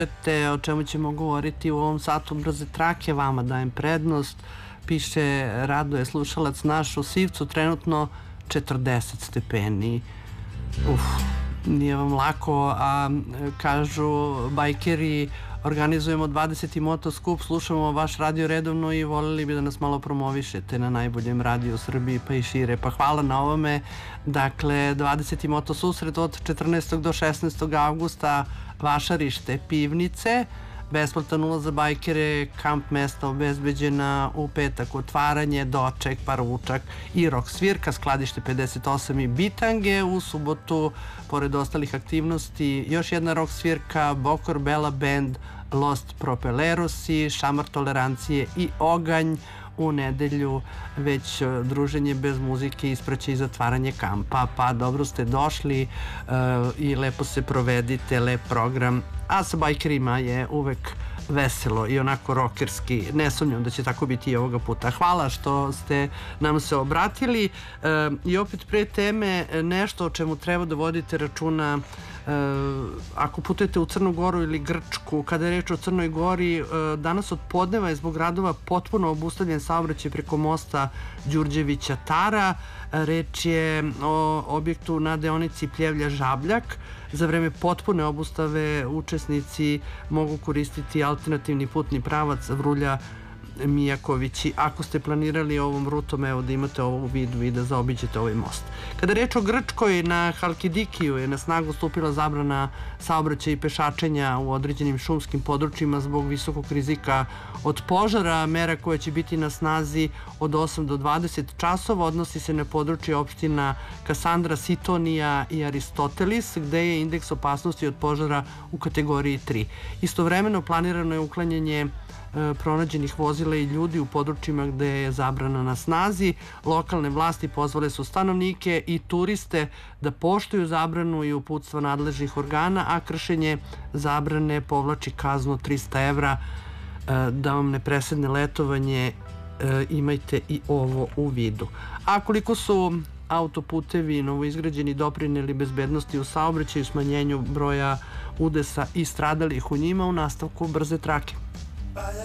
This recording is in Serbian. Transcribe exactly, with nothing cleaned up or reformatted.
o čemu ćemo govoriti u ovom satu brze trake, vama dajem prednost. Piše Radoje, slušalac naš, u Sivcu trenutno četrdeset stepeni. Uf, nije vam lako, a kažu bajkeri, organizujemo dvadeseti motoskup, slušamo vaš radio redovno i voljeli bi da nas malo promovišete na najboljem radiju u Srbiji pa i šire. Pa hvala na ovome. Dakle, dvadeseti motosusret od četrnaestog do šesnaestog avgusta, Vašarište, Pivnice, besplatan ulaz za bajkere, kamp mesta obezbeđena, u petak otvaranje, doček, paručak i rok svirka, skladište pedeset osam i bitange, u subotu, pored ostalih aktivnosti, još jedna rok svirka, Bokor Bela Band, Lost Propellerosi, Šamar tolerancije i Oganj, u nedelju već druženje bez muzike, ispraće i zatvaranje kampa. Pa dobro ste došli uh, i lepo se provedite, lep program, a sa bajkerima je uvek veselo i onako rokerski. Ne sumnjam da će tako biti i ovoga puta. Hvala što ste nam se obratili. Uh, i opet pre teme nešto o čemu treba da vodite računa Uh, ako putujete u Crnu Goru ili Grčku. Kada je reč o Crnoj Gori, uh, danas od podneva je zbog radova potpuno obustavljen saobraćaj preko mosta Đurđevića Tara. Uh, reč je o objektu na deonici Pljevlja-Žabljak. Za vreme potpune obustave učesnici mogu koristiti alternativni putni pravac Vrulja Mijakovići. Ako ste planirali ovom rutom, evo da imate ovo u vidu i da zaobiđete ovaj most. Kada je reč o Grčkoj, na Halkidikiju je na snagu stupila zabrana saobraćaja i pešačenja u određenim šumskim područjima zbog visokog rizika od požara. Mera koja će biti na snazi od osam do dvadeset časova odnosi se na područje opština Kasandra, Sitonija i Aristotelis, gde je indeks opasnosti od požara u kategoriji tri. Istovremeno planirano je uklanjanje pronađenih vozila i ljudi u područjima gde je zabrana na snazi. Lokalne vlasti pozvale su stanovnike i turiste da poštuju zabranu i uputstva nadležnih organa, a kršenje zabrane povlači kaznu od trista evra. Da vam ne presedne letovanje, imajte i ovo u vidu. A koliko su autoputevi novoizgrađeni doprineli bezbednosti u saobraćaju, smanjenju broja udesa i stradalih u njima, u nastavku brze trake.